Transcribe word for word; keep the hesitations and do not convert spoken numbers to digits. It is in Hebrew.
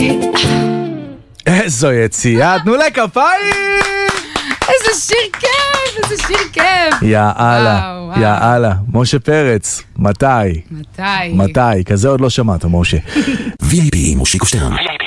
איזו יציאה, תנו לה כפיים! איזה שיר כיף, איזה שיר כיף. יאללה, יאללה. משה פרץ, מתי? מתי? מתי? כזה עוד לא שמעת, משה. וי איי פי מושיקו שטרן.